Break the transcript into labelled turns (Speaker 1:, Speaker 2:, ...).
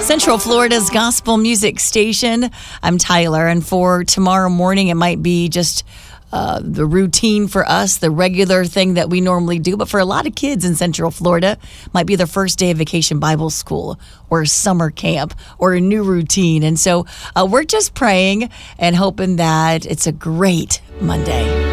Speaker 1: Central Florida's gospel music station. I'm Tyler, and for tomorrow morning, it might be just the routine for us, the regular thing that we normally do. But for a lot of kids in Central Florida, might be their first day of vacation Bible school or summer camp or a new routine. And so we're just praying and hoping that it's a great Monday.